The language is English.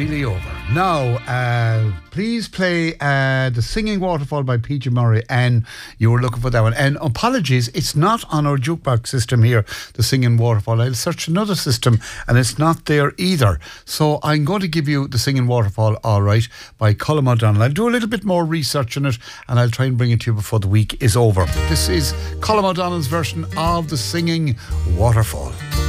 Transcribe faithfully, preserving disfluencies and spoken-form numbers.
nearly over. Now, uh, please play uh, The Singing Waterfall by P J Murray, and you were looking for that one. And apologies, it's not on our jukebox system here, The Singing Waterfall. I'll search another system and it's not there either. So I'm going to give you The Singing Waterfall, all right, by Colm O'Donnell. I'll do a little bit more research on it and I'll try and bring it to you before the week is over. This is Colm O'Donnell's version of The Singing Waterfall.